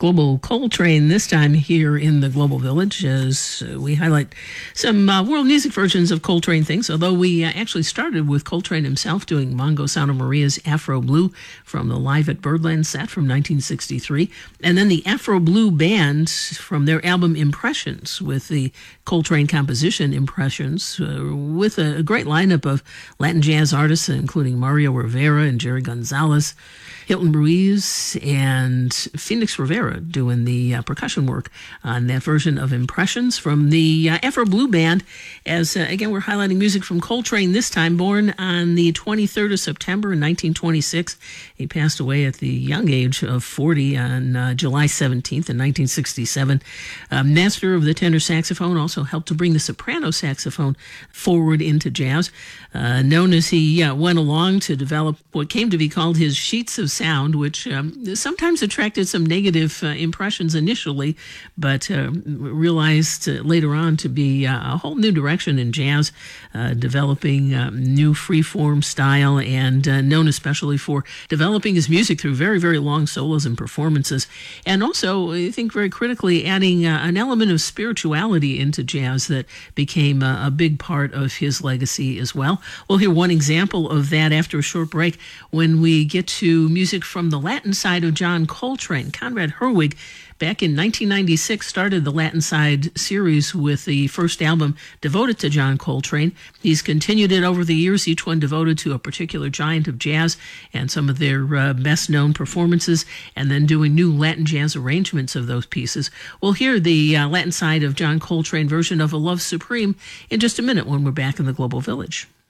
Global Coltrane, this time here in the Global Village, as we highlight some world music versions of Coltrane things, although we actually started with Coltrane himself doing Mongo Santa Maria's Afro Blue from the Live at Birdland set from 1963, and then the Afro Blue Band from their album Impressions with the Coltrane composition Impressions, with a great lineup of Latin jazz artists, including Mario Rivera and Jerry Gonzalez, Hilton Ruiz, and Phoenix Rivera doing the percussion work on that version of Impressions from the Afro Blue Band. As again, we're highlighting music from Coltrane, this time born on the 23rd of September in 1926. He passed away at the young age of 40 on July 17th in 1967. Master of the tenor saxophone, also helped to bring the soprano saxophone forward into jazz. Known as he went along to develop what came to be called his sheets of sound, which sometimes attracted some negative impressions initially, but realized later on to be a whole new direction in jazz, developing new free-form style, and known especially for developing his music through very, very long solos and performances, and also, I think very critically, adding an element of spirituality into jazz that became a big part of his legacy as well. We'll hear one example of that after a short break when we get to music from the Latin side of John Coltrane. Conrad Herwig, back in 1996, started the Latin Side series with the first album devoted to John Coltrane. He's continued it over the years, each one devoted to a particular giant of jazz and some of their best-known performances, and then doing new Latin jazz arrangements of those pieces. We'll hear the Latin Side of John Coltrane version of A Love Supreme in just a minute when we're back in the Global Village.